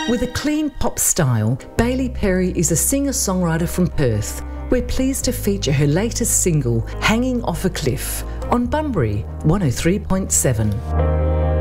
With a clean pop style, Bailey Perry is a singer-songwriter from Perth. We're pleased to feature her latest single, Hanging Off a Cliff, on Bunbury 103.7.